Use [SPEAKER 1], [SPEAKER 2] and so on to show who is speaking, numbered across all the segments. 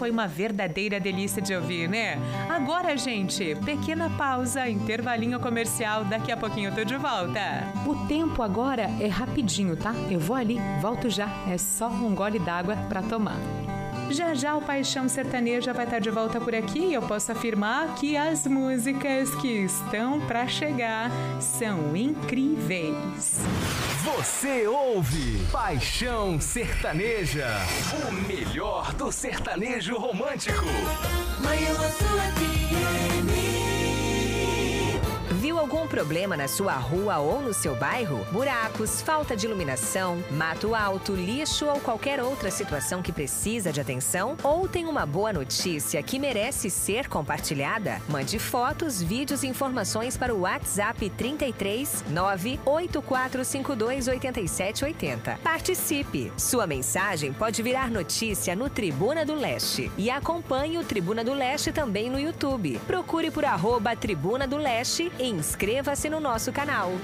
[SPEAKER 1] foi uma verdadeira delícia de ouvir, né? Agora, gente, pequena pausa, intervalinho comercial, daqui a pouquinho eu tô de volta.
[SPEAKER 2] O tempo agora é rapidinho, tá? Eu vou ali, volto já. É só um gole d'água pra tomar.
[SPEAKER 1] Já já o Paixão Sertaneja vai estar de volta por aqui e eu posso afirmar que as músicas que estão pra chegar são incríveis.
[SPEAKER 3] Você ouve Paixão Sertaneja, o melhor do sertanejo romântico.
[SPEAKER 4] Manhã FM.
[SPEAKER 5] Viu algum problema na sua rua ou no seu bairro? Buracos, falta de iluminação, mato alto, lixo ou qualquer outra situação que precisa de atenção? Ou tem uma boa notícia que merece ser compartilhada? Mande fotos, vídeos e informações para o WhatsApp 33 98452 8780. Participe! Sua mensagem pode virar notícia no Tribuna do Leste. E acompanhe o Tribuna do Leste também no YouTube. Procure por @Tribuna do Leste e inscreva-se no nosso canal.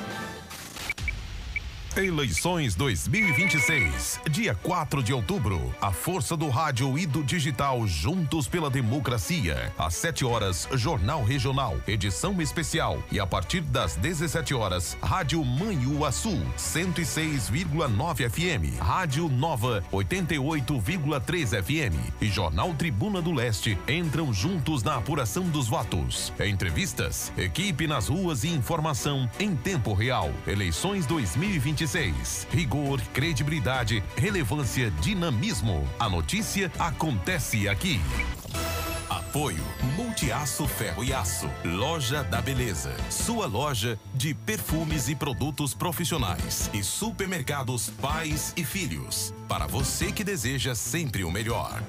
[SPEAKER 6] Eleições 2026, dia 4 de outubro. A força do rádio e do digital juntos pela democracia. Às 7 horas, Jornal Regional, edição especial. E a partir das 17 horas, Rádio Manhuaçu, 106,9 FM. Rádio Nova, 88,3 FM. E Jornal Tribuna do Leste entram juntos na apuração dos votos. Entrevistas, equipe nas ruas e informação em tempo real. Eleições 2026. Rigor, credibilidade, relevância, dinamismo. A notícia acontece aqui. Apoio Multiaço Ferro e Aço. Loja da Beleza. Sua loja de perfumes e produtos profissionais. E supermercados Pais e Filhos. Para você que deseja sempre o melhor.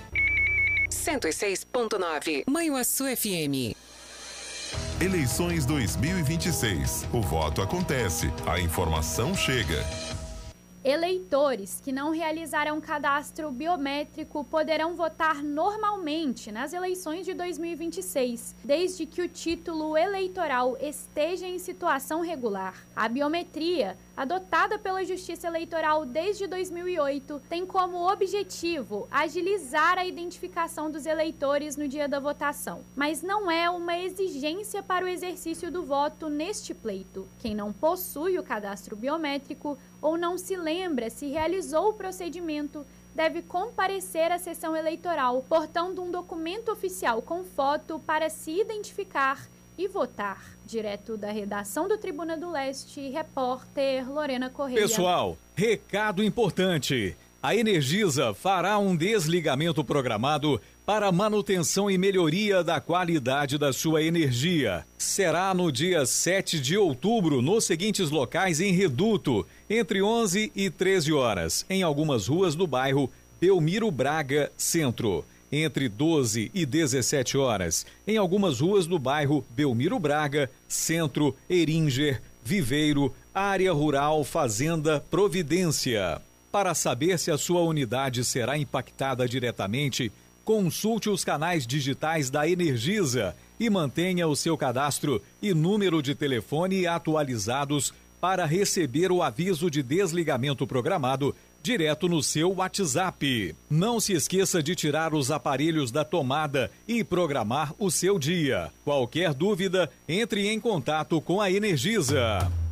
[SPEAKER 7] 106.9 Manhuaçu FM.
[SPEAKER 6] Eleições 2026. O voto acontece. A informação chega.
[SPEAKER 8] Eleitores que não realizarão cadastro biométrico poderão votar normalmente nas eleições de 2026, desde que o título eleitoral esteja em situação regular. A biometria, adotada pela Justiça Eleitoral desde 2008, tem como objetivo agilizar a identificação dos eleitores no dia da votação, mas não é uma exigência para o exercício do voto neste pleito. Quem não possui o cadastro biométrico ou não se lembra se realizou o procedimento deve comparecer à sessão eleitoral, portando um documento oficial com foto para se identificar e votar. Direto da redação do Tribuna do Leste, repórter Lorena Correia.
[SPEAKER 9] Pessoal, recado importante. A Energisa fará um desligamento programado para manutenção e melhoria da qualidade da sua energia. Será no dia 7 de outubro, nos seguintes locais em Reduto, entre 11 e 13 horas, em algumas ruas do bairro Belmiro Braga Centro. Entre 12 e 17 horas, em algumas ruas do bairro Belmiro Braga, Centro, Eringer, Viveiro, Área Rural, Fazenda, Providência. Para saber se a sua unidade será impactada diretamente, consulte os canais digitais da Energisa e mantenha o seu cadastro e número de telefone atualizados para receber o aviso de desligamento programado direto no seu WhatsApp. Não se esqueça de tirar os aparelhos da tomada e programar o seu dia. Qualquer dúvida, entre em contato com a Energisa.